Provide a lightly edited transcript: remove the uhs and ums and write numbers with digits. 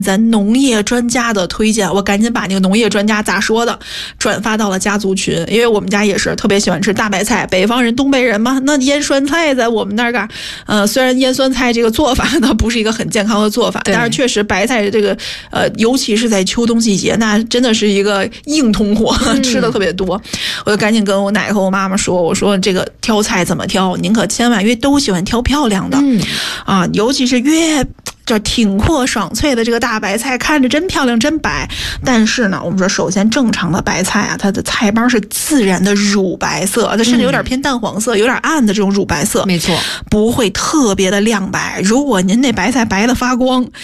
咱农业专家的推荐，我赶紧把那个农业专家咋说的转发到了家族群，因为我们家也是特别喜欢吃大白菜，北方人东北人嘛，那腌酸菜在我们那儿虽然腌酸菜这个做法呢不是一个很健康的做法，但是确实白菜这个尤其是在秋冬季节，那真的是一个硬通货，吃的特别多。我就赶紧跟我奶和我妈妈说，我说这个挑菜怎么挑，您可千万，因为都喜欢挑漂亮的，尤其是越这挺阔爽脆的这个大白菜，看着真漂亮真白。但是呢，我们说首先正常的白菜啊，它的菜帮是自然的乳白色，它甚至有点偏淡黄色，有点暗的这种乳白色， 没错， 不会特别的亮白。如果您那白菜白的发光，